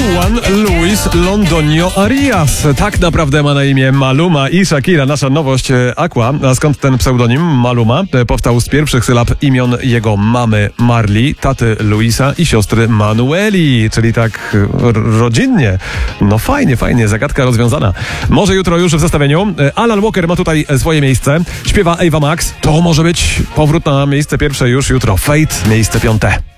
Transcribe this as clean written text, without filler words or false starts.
Juan Luis Londonio Arias. Tak naprawdę ma na imię Maluma i Shakira. Nasza nowość Aqua. A skąd ten pseudonim Maluma? Powstał z pierwszych sylab imion jego mamy Marli, taty Luisa i siostry Manueli. Czyli tak rodzinnie. No fajnie, zagadka rozwiązana. Może jutro już w zestawieniu. Alan Walker ma tutaj swoje miejsce. Śpiewa Ava Max. To może być powrót na miejsce pierwsze już jutro. Fate, miejsce 5.